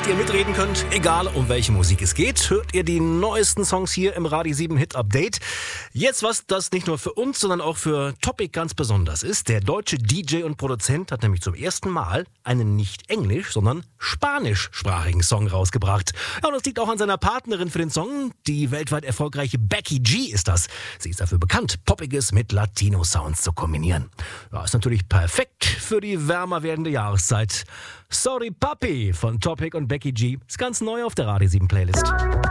damit ihr mitreden könnt, egal um welche Musik es geht, hört ihr die neuesten Songs hier im Radio 7 Hit Update. Jetzt was, das nicht nur für uns, sondern auch für Topic ganz besonders ist. Der deutsche DJ und Produzent hat nämlich zum ersten Mal einen nicht englisch, sondern spanischsprachigen Song rausgebracht. Ja, und das liegt auch an seiner Partnerin für den Song. Die weltweit erfolgreiche Becky G ist das. Sie ist dafür bekannt, Poppiges mit Latino-Sounds zu kombinieren. Ja, ist natürlich perfekt für die wärmer werdende Jahreszeit. Sorry Papi von Topic und Becky G ist ganz neu auf der Radio 7 Playlist.